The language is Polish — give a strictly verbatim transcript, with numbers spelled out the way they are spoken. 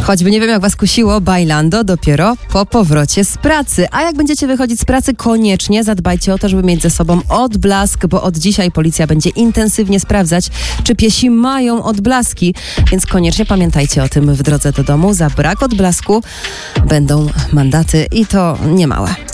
Choćby nie wiem, jak was kusiło, Bailando dopiero po powrocie z pracy. A jak będziecie wychodzić z pracy, koniecznie zadbajcie o to, żeby mieć ze sobą odblask, bo od dzisiaj policja będzie intensywnie sprawdzać, czy piesi mają odblaski. Więc koniecznie pamiętajcie o tym w drodze do domu. Za brak odblasku będą mandaty i to niemałe.